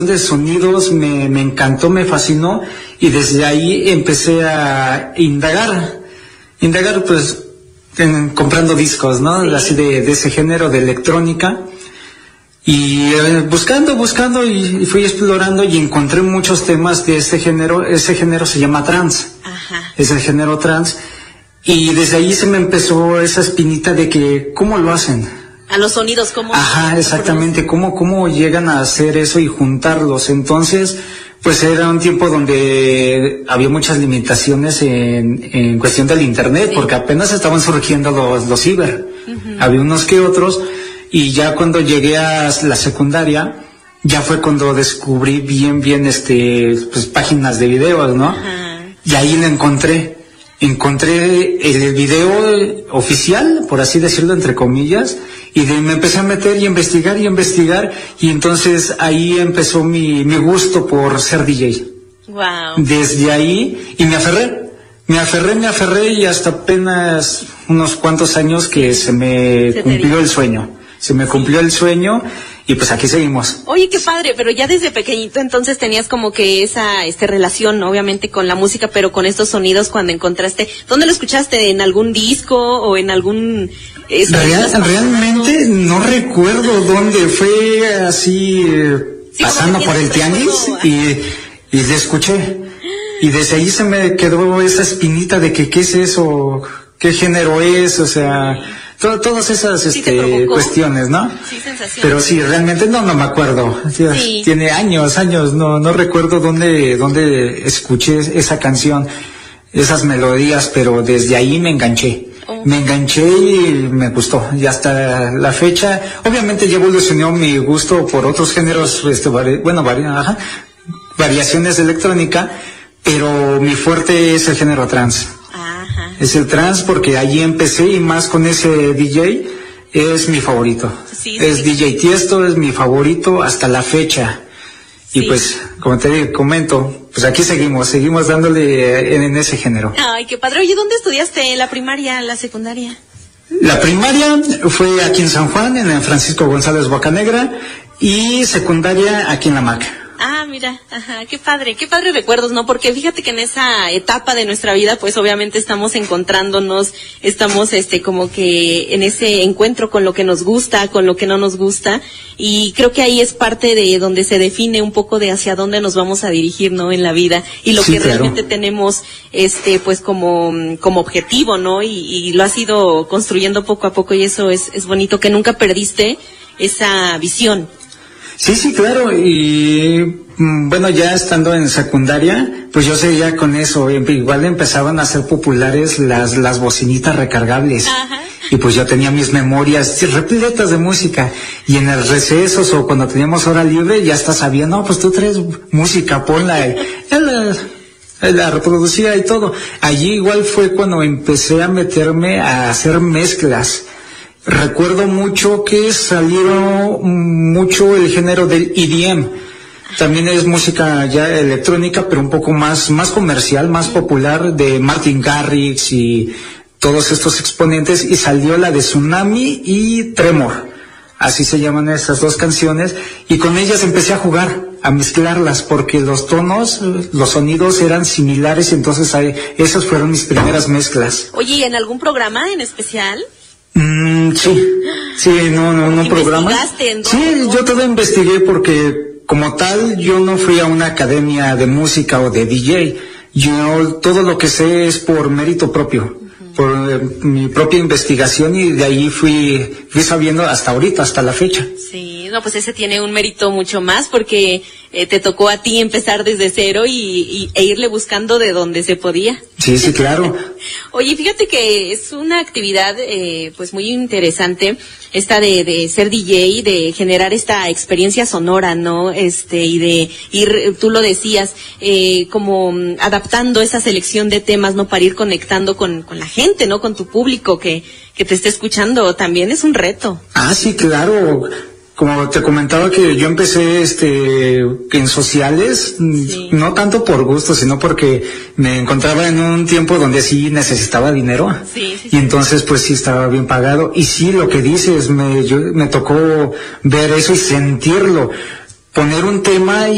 de sonidos me encantó, me fascinó, y desde ahí empecé a indagar pues comprando discos, ¿no? Sí. Así de ese género de electrónica, y buscando y fui explorando y encontré muchos temas de ese género se llama trance. Ajá. Es el género trance, y desde ahí se me empezó esa espinita de que ¿cómo lo hacen? A los sonidos, ¿cómo? Ajá, exactamente, ¿cómo llegan a hacer eso y juntarlos? Entonces, pues era un tiempo donde había muchas limitaciones en cuestión del internet, sí, porque apenas estaban surgiendo los ciber. Uh-huh. Había unos que otros, y ya cuando llegué a la secundaria, ya fue cuando descubrí bien, pues páginas de videos, ¿no? Uh-huh. Y ahí le encontré el video oficial, por así decirlo, entre comillas, y me empecé a meter y investigar, y entonces ahí empezó mi gusto por ser DJ. Wow. Desde ahí, y me aferré, y hasta apenas unos cuantos años que se me cumplió el sueño. Y pues aquí seguimos. Oye, qué padre, pero ya desde pequeñito entonces tenías como que esa relación, obviamente, con la música, pero con estos sonidos cuando encontraste. ¿Dónde lo escuchaste? ¿En algún disco o en algún...? Realmente no recuerdo dónde fue, así pasando por el tianguis, y le escuché. Y desde ahí se me quedó esa espinita de que qué es eso, qué género es, o sea... Todas esas cuestiones, ¿no? Sí, sensación. Pero sí, realmente no me acuerdo. Sí. Tiene años, no recuerdo dónde escuché esa canción, esas melodías, pero desde ahí me enganché. Oh. Me enganché y me gustó. Y hasta la fecha, obviamente ya evolucionó mi gusto por otros géneros, variaciones de electrónica, pero mi fuerte es el género trance. Es el trance, porque allí empecé, y más con ese DJ, es mi favorito. Sí, DJ Tiesto, es mi favorito hasta la fecha. Sí. Y pues, como te comento, pues aquí seguimos dándole en ese género. Ay, qué padre. Oye, ¿dónde estudiaste? ¿La primaria, la secundaria? La primaria fue aquí en San Juan, en el Francisco González Bocanegra, y secundaria aquí en La Maca. Ah, mira, ajá, qué padre recuerdos, ¿no? Porque fíjate que en esa etapa de nuestra vida, pues obviamente estamos encontrándonos, estamos como que en ese encuentro con lo que nos gusta, con lo que no nos gusta, y creo que ahí es parte de donde se define un poco de hacia dónde nos vamos a dirigir, ¿no? En la vida, y lo que realmente tenemos, pues como objetivo, ¿no? Y lo has ido construyendo poco a poco, y eso es bonito, que nunca perdiste esa visión. Sí, claro, y bueno, ya estando en secundaria, pues yo seguía con eso, igual empezaban a ser populares las bocinitas recargables. Ajá. Y pues yo tenía mis memorias repletas de música, y en el recesos o cuando teníamos hora libre ya hasta sabía, no, pues tú traes música, ponla, la reproducía y todo. Allí igual fue cuando empecé a meterme a hacer mezclas. Recuerdo mucho que salieron mucho el género del EDM. También es música ya electrónica, pero un poco más comercial, más popular, de Martin Garrix y todos estos exponentes, y salió la de Tsunami y Tremor. Así se llaman esas dos canciones, y con ellas empecé a jugar, a mezclarlas, porque los tonos, los sonidos eran similares, entonces esas fueron mis primeras mezclas. Oye, ¿y en algún programa en especial? Sí, no programa. Sí, yo todo investigué, porque como tal yo no fui a una academia de música o de DJ. Yo todo lo que sé es por mérito propio, por mi propia investigación, y de ahí fui sabiendo hasta ahorita, hasta la fecha. Sí, no, pues ese tiene un mérito mucho más, porque te tocó a ti empezar desde cero e irle buscando de donde se podía. Sí, claro. Oye, fíjate que es una actividad pues muy interesante, esta de ser DJ, de generar esta experiencia sonora, ¿no? Y de ir, tú lo decías, como adaptando esa selección de temas, ¿no? Para ir conectando con la gente, ¿no? Con tu público que te esté escuchando, también es un reto. Ah, sí, claro. Como te comentaba, que yo empecé en sociales, sí, no tanto por gusto, sino porque me encontraba en un tiempo donde sí necesitaba dinero. Sí. Y entonces pues sí estaba bien pagado. Y sí, lo que dices, me tocó ver eso y sentirlo. Poner un tema